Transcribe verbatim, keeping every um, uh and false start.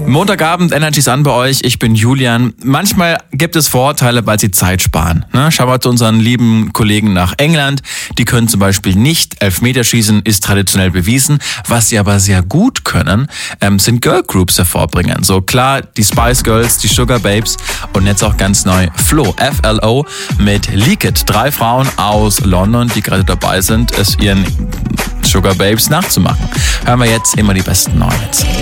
Montagabend, Energy Sun bei euch. Ich bin Julian. Manchmal gibt es Vorteile, weil sie Zeit sparen. Ne? Schauen wir zu unseren lieben Kollegen nach England. Die können zum Beispiel nicht Elfmeterschießen, ist traditionell bewiesen. Was sie aber sehr gut können, ähm, sind Girl Groups hervorbringen. So klar, die Spice Girls, die Sugar Babes und jetzt auch ganz neu Flo, F L O mit Leak It. Drei Frauen aus London, die gerade dabei sind, es ihren Sugar Babes nachzumachen. Hören wir jetzt immer die besten neuen Hits.